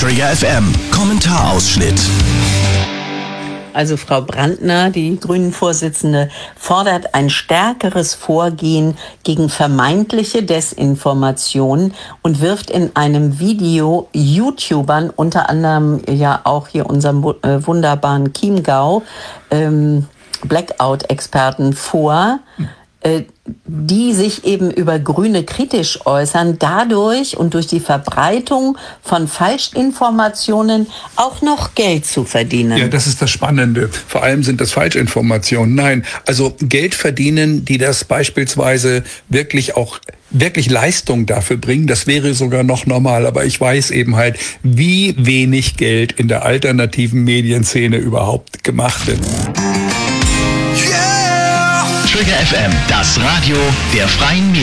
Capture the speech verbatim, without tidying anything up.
Trigger F M Kommentarausschnitt. Also Frau Brandner, die Grünen-Vorsitzende, fordert ein stärkeres Vorgehen gegen vermeintliche Desinformation und wirft in einem Video YouTubern, unter anderem ja auch hier unserem äh, wunderbaren Chiemgau, ähm, Blackout-Experten vor, äh, die sich eben über Grüne kritisch äußern, dadurch und durch die Verbreitung von Falschinformationen auch noch Geld zu verdienen. Ja, das ist das Spannende. Vor allem sind das Falschinformationen. Nein, also Geld verdienen, die das beispielsweise wirklich auch wirklich Leistung dafür bringen, das wäre sogar noch normal. Aber ich weiß eben halt, wie wenig Geld in der alternativen Medienszene überhaupt gemacht wird. Trigger F M, das Radio der Freien Medien.